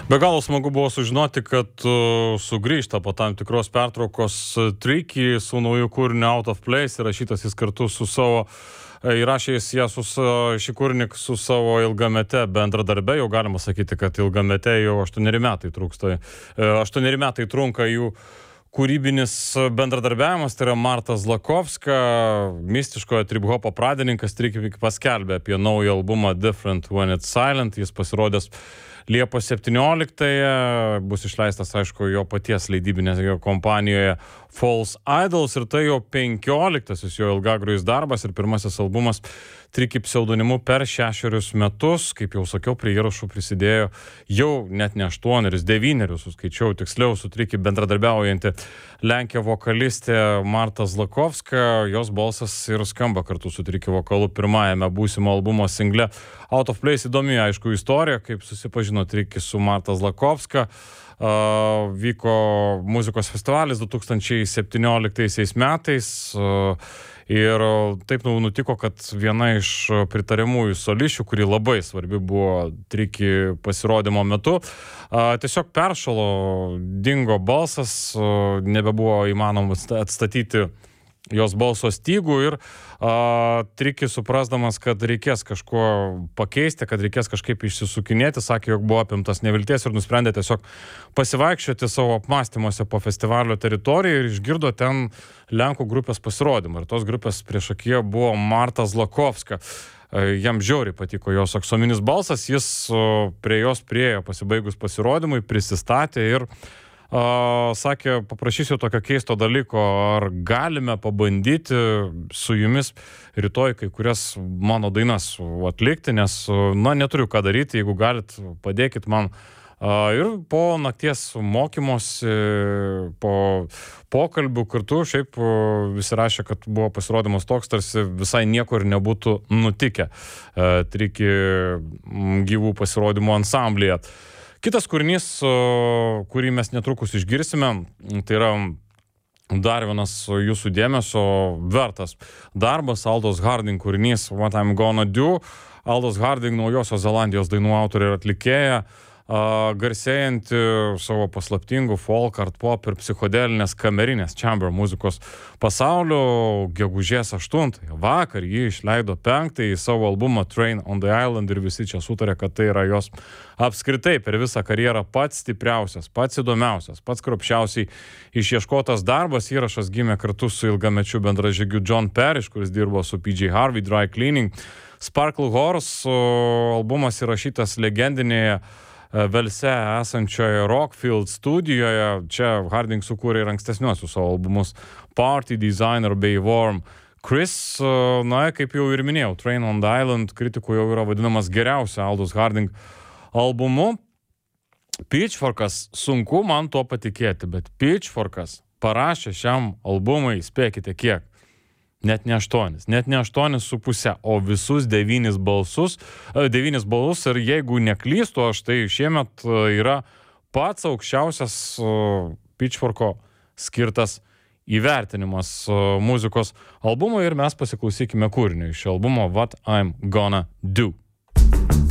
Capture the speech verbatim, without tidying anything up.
Be galo smagu buvo sužinoti, kad uh, sugrįžta po tam tikros pertraukos uh, Tricky su nauju kūriniu Out of Place, įrašytas jis kartu su savo, uh, įrašęs ją su uh, šį kūrinį su savo ilgamete bendradarbė, jau galima sakyti, kad ilgamete jau aštuoneri metai trūksta, uh, aštuoneri metai trunka jų kūrybinis bendradarbiavimas, tai yra Marta Zlakovska, mistiškojo trip-hopo pradininkas. Tricky paskelbė apie naują albumą Different When It's Silent, jis pasirodęs Liepos septynioliktąją, bus išleistas, aišku, jo paties leidybinėje kompanijoje False Idols, ir tai jau penkioliktasis jo ilgagrojus darbas ir pirmasis albumas Tricky pseudonimu per šešerius metus. Kaip jau sakiau, prie įrašų prisidėjo jau net ne aštuonerius, devynerius, suskaičiau tiksliau, su Tricky bendradarbiaujanti Lenkė vokalistė Marta Zlakovska. Jos balsas ir skamba kartu su Tricky vokalu pirmajame būsimo albumo single Out of Place. Įdomi, aišku, istorija, kaip susipažino Tricky su Marta Zlakovska. Uh, vyko muzikos festivalis du tūkstančiai septynioliktaisiais metais uh, ir taip nutiko, kad viena iš pritariamųjų solišių, kuri labai svarbi buvo Tricky pasirodymo metu, uh, tiesiog peršalo, dingo balsas, uh, nebebuvo įmanoma atstatyti jos balso stygų ir uh, Tricky, suprasdamas, kad reikės kažko pakeisti, kad reikės kažkaip išsisukinėti, sakė, jog buvo apimtas nevilties ir nusprendė tiesiog pasivaikščioti savo apmąstymuose po festivalio teritoriją ir išgirdo ten Lenkų grupės pasirodymą. Ir tos grupės priešakyje buvo Marta Zlakovska. Uh, jam žiauriai patiko jos saksominis balsas, jis uh, prie jos priėjo pasibaigus pasirodymui, prisistatė ir Uh, sakė, paprašysiu tokio keisto dalyko, ar galime pabandyti su jumis rytoj kai kurias mano dainas atlikti, nes, na, neturiu ką daryti, jeigu galit, padėkit man. Uh, ir po nakties mokymosi, po pokalbių kartu, šiaip uh, visi rašė, kad buvo pasirodymas toks, tarsi visai nieko ir nebūtų nutikę uh, Tricky gyvų pasirodymų ansamblyje. Kitas kūrinys, kurį mes netrukus išgirsime, tai yra dar vienas jūsų dėmesio vertas darbas, Aldos Harding kūrinys What I'm Gonna Do. Aldos Harding, Naujosios Zelandijos dainų autorė ir atlikėja, garsėjanti savo paslaptingų folk, art pop ir psichodelinės kamerinės chamber muzikos pasaulio. Gegužės aštuntąją vakar ji išleido penktąjį savo albumą Train on the Island ir visi čia sutarė, kad tai yra jos apskritai per visą karjerą pats stipriausias, pats įdomiausias, pats kruopščiausiai išieškotas darbas. Įrašas gimė kartu su ilgamečiu bendražygiu John Parrish, kuris dirbo su P J Harvey Dry Cleaning. Sparkle Horse albumas įrašytas legendinėje Velse esančioje Rockfield studijoje. Čia Harding sukūrė ir ankstesniuosius savo albumus Party, Designer bei Warm. Chris, na, kaip jau ir minėjau, Train on the Island kritikų jau yra vadinamas geriausia Aldos Harding albumu. Pitchforkas, sunku man to patikėti, bet Pitchforkas parašė šiam albumui, spėkite kiek, net ne aštuonis, net ne aštuonis su pusė, o visus devynis balsus, devynis balus, ir jeigu neklystu, aš tai šiemet yra pats aukščiausias Pitchforko skirtas įvertinimas muzikos albumui, ir mes pasiklausykime kūrinio iš albumo What I'm Gonna Do.